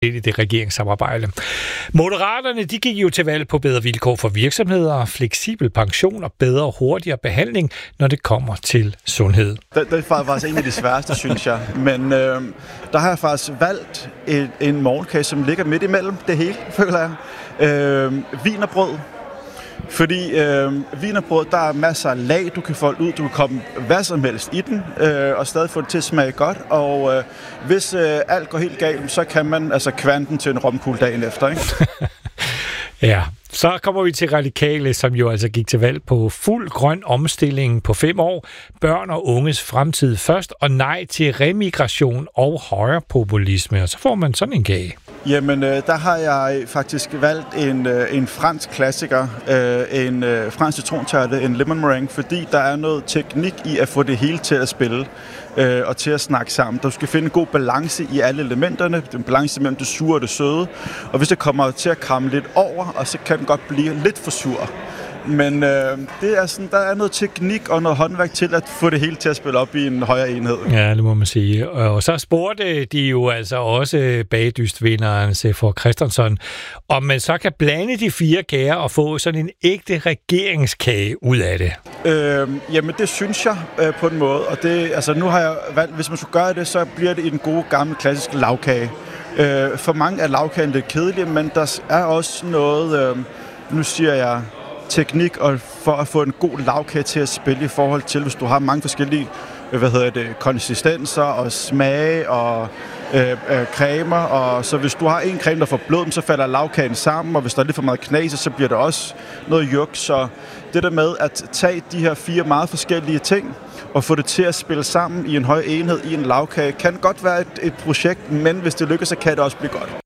i det regeringssamarbejde. Moderaterne, de gik jo til valg på bedre vilkår for virksomheder, fleksibel pension og bedre og hurtigere behandling, når det kommer til sundhed. Det er faktisk en af de sværeste, synes jeg. Men der har jeg faktisk valgt en morgenkage, som ligger midt imellem det hele, føler jeg. Wienerbrød. Fordi wienerbrød, der er masser af lag, du kan folde ud, du kan komme hvad som helst i den, og stadig få det til at smage godt. Og hvis alt går helt galt, så kan man altså kværne den til en romkugle dagen efter, ikke? Ja, så kommer vi til Radikale, som jo altså gik til valg på fuld grøn omstilling på 5 år, børn og unges fremtid først, og nej til remigration og højrepopulisme. Og så får man sådan en kage. Jamen, der har jeg faktisk valgt en fransk klassiker, en fransk citrontærte, en lemon meringue, fordi der er noget teknik i at få det hele til at spille og til at snakke sammen. Du skal finde en god balance i alle elementerne, en balance mellem det sure og det søde, og hvis det kommer til at kramme lidt over, og så kan den godt blive lidt for sur. Men det er sådan, der er noget teknik og noget håndværk til at få det hele til at spille op i en højere enhed. Ja, det må man sige. Og så spurgte de jo altså også bagdystvinderen C.F. Christensen, om man så kan blande de 4 kager og få sådan en ægte regeringskage ud af det. Jamen, det synes jeg på en måde. Og det, altså, nu har jeg valgt, hvis man skulle gøre det, så bliver det i den gode, gamle, klassiske lagkage. For mange er lagkagen lidt kedelige, men der er også noget, nu siger jeg, teknik og for at få en god lagkage til at spille i forhold til, hvis du har mange forskellige konsistenser og smage og cremer, og så hvis du har en creme, der får blød, så falder lagkagen sammen, og hvis der er lidt for meget knas, så bliver det også noget juk. Så det der med at tage de her 4 meget forskellige ting og få det til at spille sammen i en høj enhed i en lagkage, kan godt være et projekt, men hvis det lykkes, så kan det også blive godt.